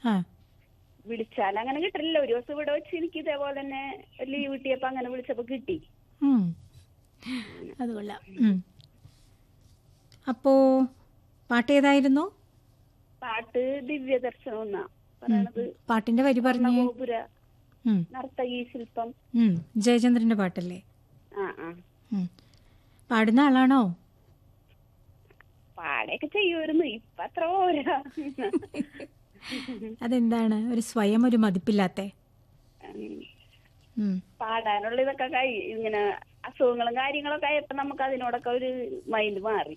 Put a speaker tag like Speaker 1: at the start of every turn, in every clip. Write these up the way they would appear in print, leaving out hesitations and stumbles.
Speaker 1: ആ
Speaker 2: വിളിച്ചാൽ അങ്ങനെ കിട്ടില്ല. ഒരു ദിവസം ഇവിടെ വെച്ച് എനിക്ക് ഇതേപോലെ തന്നെ ലീവ് കിട്ടിയപ്പോ അങ്ങനെ വിളിച്ചപ്പോ കിട്ടി.
Speaker 1: ഉം. അത് കൊള്ളാം. അപ്പോ പാട്ട് ഏതായിരുന്നു?
Speaker 2: പാട്ട് ദിവ്യദർശനം എന്നാ പറയണത്.
Speaker 1: പാട്ടിന്റെ വരി പറഞ്ഞേ.
Speaker 2: ഗോപുര നർത്തകീ ശില്പം.
Speaker 1: ജയചന്ദ്രന്റെ പാട്ടല്ലേ?
Speaker 2: ആ ആ
Speaker 1: പാടുന്ന ആളാണോ?
Speaker 2: പാടൊക്കെ ചെയ്യുമായിരുന്നു, ഇപ്പൊ അത്ര പോരാ.
Speaker 1: അതെന്താണ് ഒരു സ്വയം ഒരു മതിപ്പില്ലാത്ത?
Speaker 2: പാടാനുള്ള ഇതൊക്കെ ഇങ്ങനെ അസുഖങ്ങളും കാര്യങ്ങളൊക്കെ ആയപ്പോ നമുക്ക് അതിനോടൊക്കെ ഒരു മൈൻഡ് മാറി.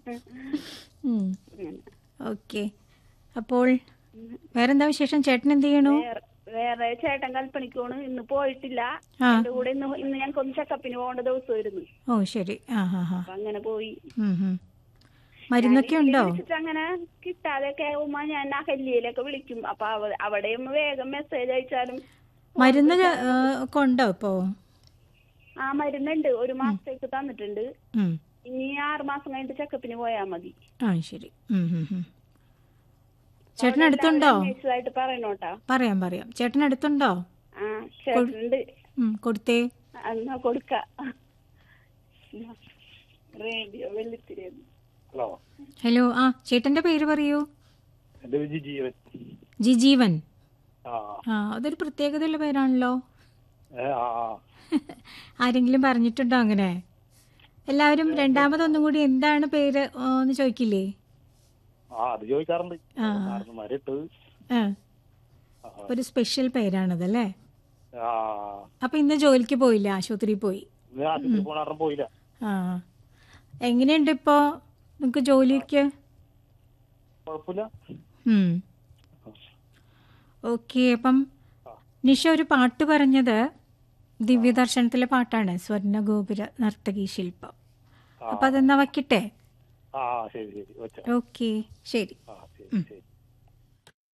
Speaker 1: ഓക്കെ. അപ്പോൾ വേറെന്താ വിശേഷം? ചേട്ടൻ എന്ത് ചെയ്യണു?
Speaker 2: വേറെ ചേട്ടൻ കൽപ്പണിക്ക് പോണ്, ഇന്ന് പോയിട്ടില്ല. എന്റെ കൂടെ ഇന്ന് ഞങ്ങൾക്ക് ഒന്ന് ചെക്കപ്പിന് പോകേണ്ട ദിവസമായിരുന്നു.
Speaker 1: ഓ ശരി.
Speaker 2: അപ്പൊ അങ്ങനെ പോയി.
Speaker 1: മരുന്നൊക്കെ ഉണ്ടോ?
Speaker 2: അങ്ങനെ കിട്ടാതെയൊക്കെ ആവുമ്പോ ഞാൻ അഹല്യയിലൊക്കെ വിളിക്കും. അപ്പൊ അവിടെയും വേഗം മെസ്സേജ് അയച്ചാലും.
Speaker 1: മരുന്ന് കൊണ്ടോ ഇപ്പോ?
Speaker 2: ആ മരുന്നുണ്ട്, 1 മാസത്തേക്ക് തന്നിട്ടുണ്ട്. ഇനി 6 മാസം കഴിഞ്ഞിട്ട് ചെക്കപ്പിന് പോയാ മതി.
Speaker 1: ആ ശരി. ചേട്ടൻ അടുത്തുണ്ടോ?
Speaker 2: പറയണോട്ടാ.
Speaker 1: പറയാം. ചേട്ടൻ അടുത്തുണ്ടോ?
Speaker 2: ആ ചേട്ടനുണ്ട്.
Speaker 1: കൊടുത്തേ.
Speaker 2: എന്നാ കൊടുക്ക. റേഡിയോ വെള്ളിത്തിരി.
Speaker 1: ഹലോ. ചേട്ടന്റെ പേര് പറയൂ. ജിജീവൻ. അതൊരു പ്രത്യേകതയുള്ള പേരാണല്ലോ. ആരെങ്കിലും പറഞ്ഞിട്ടുണ്ടോ അങ്ങനെ? എല്ലാവരും രണ്ടാമതൊന്നും കൂടി എന്താണ് പേര് എന്ന് ചോദിക്കില്ലേ? ഒരു സ്പെഷ്യൽ പേരാണതല്ലേ? അപ്പൊ ഇന്ന് ജോലിക്ക് പോയില്ല, ആശുപത്രിയിൽ പോയി. എങ്ങനെയുണ്ട് ഇപ്പോ നിങ്ങക്ക് ജോലിക്ക്? ഓക്കെ. അപ്പം നിഷ ഒരു പാട്ട് പറഞ്ഞത് ദിവ്യദർശനത്തിലെ പാട്ടാണ്, സ്വർണ്ണ ഗോപുര നർത്തകീ ശില്പം. അപ്പൊ അതെന്നാ വയ്ക്കട്ടെ?
Speaker 3: ശരി.
Speaker 1: ഓക്കെ ശരി.